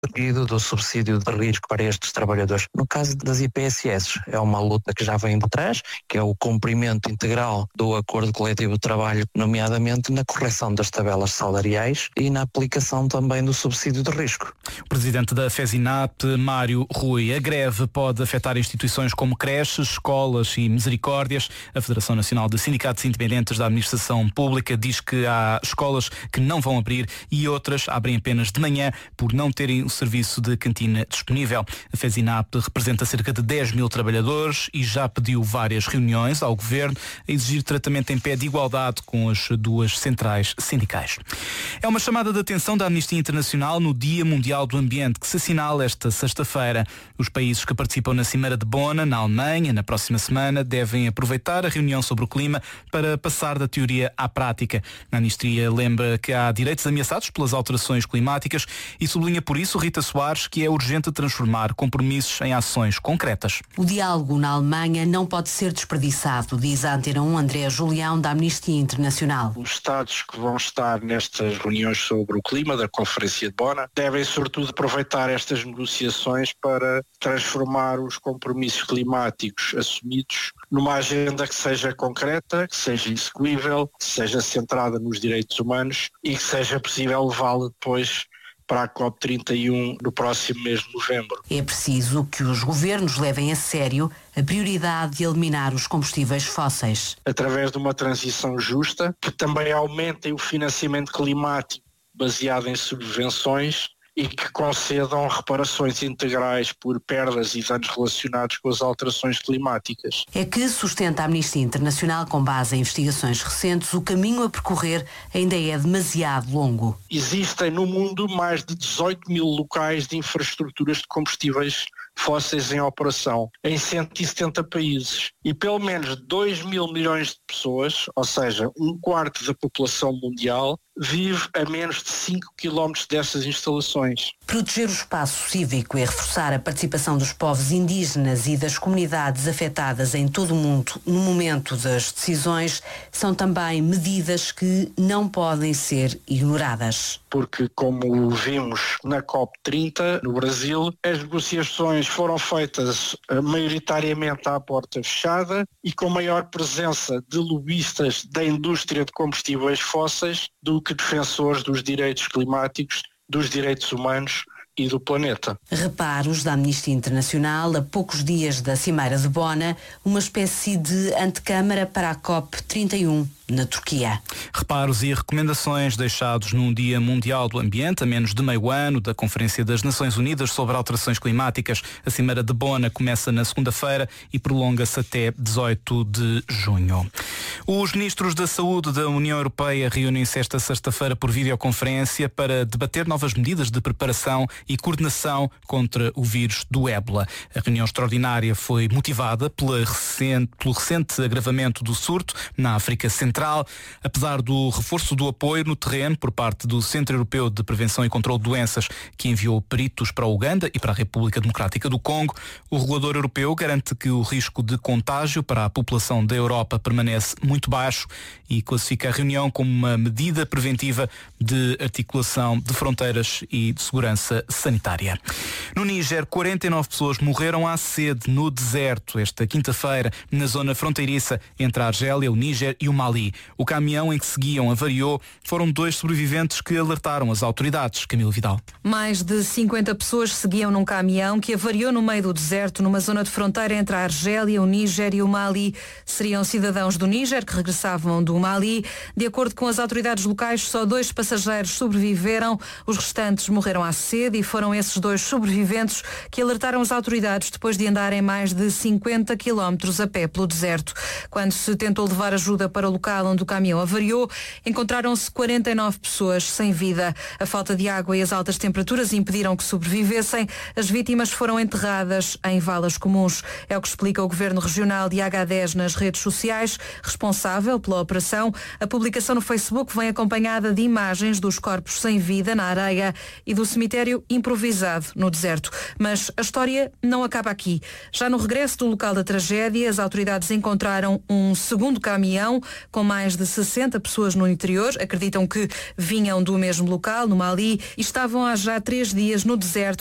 pedido do subsídio de risco para estes trabalhadores. No caso das IPSS, é uma luta que já vem de trás, que é o cumprimento integral do acordo coletivo de trabalho, nomeadamente na correção das tabelas salariais e na aplicação também do subsídio de risco. O presidente da FESINAP, Mário Rui, a greve pode afetar instituições como creches, escolas e misericórdias. A Federação Nacional de Sindicatos Independentes da Administração Pública diz que há escolas que não vão abrir e outras abrem apenas de manhã por não terem o serviço de cantina disponível. A FESINAP representa cerca de 10 mil trabalhadores e já pediu várias reuniões ao Governo a exigir tratamento em pé de igualdade com as duas centrais sindicais. É uma chamada de atenção da Amnistia Internacional no Dia Mundial do Ambiente, que se assinala esta sexta-feira. Os países que participam na Cimeira de Bona, na Alemanha, na próxima semana, devem aproveitar a reunião sobre o clima para passar da teoria à prática. A Amnistia lembra que há direitos ameaçados pelas alterações climáticas e sublinha por isso, Rita Soares, que é urgente transformar compromissos em ações concretas. O diálogo na Alemanha não pode ser desperdiçado, diz a Antena 1 André Julião, da Amnistia Internacional. Os Estados que vão estar nestas reuniões sobre o clima da Conferência de Bona devem, sobretudo, aproveitar estas negociações para transformar os compromissos climáticos assumidos numa agenda que seja concreta, que seja execuível, que seja centrada nos direitos humanos e que seja possível levá-la depois para a COP31 no próximo mês de novembro. É preciso que os governos levem a sério a prioridade de eliminar os combustíveis fósseis. Através de uma transição justa, que também aumentem o financiamento climático baseado em subvenções e que concedam reparações integrais por perdas e danos relacionados com as alterações climáticas. É que, sustenta a Amnistia Internacional com base em investigações recentes, o caminho a percorrer ainda é demasiado longo. Existem no mundo mais de 18 mil locais de infraestruturas de combustíveis fósseis em operação, em 170 países. E pelo menos 2 mil milhões de pessoas, ou seja, um quarto da população mundial, vive a menos de 5 quilómetros dessas instalações. Proteger o espaço cívico e reforçar a participação dos povos indígenas e das comunidades afetadas em todo o mundo no momento das decisões são também medidas que não podem ser ignoradas. Porque, como vimos na COP30, no Brasil, as negociações foram feitas maioritariamente à porta fechada e com maior presença de lobistas da indústria de combustíveis fósseis do que defensores dos direitos climáticos, dos direitos humanos e do planeta. Reparos da Amnistia Internacional a poucos dias da Cimeira de Bona, uma espécie de antecâmara para a COP31 na Turquia. Reparos e recomendações deixados num Dia Mundial do Ambiente, a menos de meio ano, da Conferência das Nações Unidas sobre Alterações Climáticas. A Cimeira de Bona começa na segunda-feira e prolonga-se até 18 de junho. Os ministros da Saúde da União Europeia reúnem-se esta sexta-feira por videoconferência para debater novas medidas de preparação e coordenação contra o vírus do ébola. A reunião extraordinária foi motivada pelo recente agravamento do surto na África Central. Apesar do reforço do apoio no terreno por parte do Centro Europeu de Prevenção e Controlo de Doenças, que enviou peritos para a Uganda e para a República Democrática do Congo, o regulador europeu garante que o risco de contágio para a população da Europa permanece muito baixo e classifica a reunião como uma medida preventiva de articulação de fronteiras e de segurança sanitária. No Níger, 49 pessoas morreram à sede no deserto esta quinta-feira, na zona fronteiriça entre a Argélia, o Níger e o Mali. O caminhão em que seguiam avariou. Foram 2 sobreviventes que alertaram as autoridades. Camilo Vidal. Mais de 50 pessoas seguiam num caminhão que avariou no meio do deserto, numa zona de fronteira entre a Argélia, o Níger e o Mali. Seriam cidadãos do Níger que regressavam do Mali. De acordo com as autoridades locais, só 2 passageiros sobreviveram. Os restantes morreram à sede e foram esses 2 sobreviventes que alertaram as autoridades depois de andarem mais de 50 quilómetros a pé pelo deserto. Quando se tentou levar ajuda para o local onde o caminhão avariou, encontraram-se 49 pessoas sem vida. A falta de água e as altas temperaturas impediram que sobrevivessem. As vítimas foram enterradas em valas comuns. É o que explica o Governo Regional de Agadez nas redes sociais, responsável pela operação. A publicação no Facebook vem acompanhada de imagens dos corpos sem vida na areia e do cemitério improvisado no deserto. deserto. Mas a história não acaba aqui. Já no regresso do local da tragédia, as autoridades encontraram um segundo caminhão com mais de 60 pessoas no interior. Acreditam que vinham do mesmo local, no Mali, e estavam há já 3 dias no deserto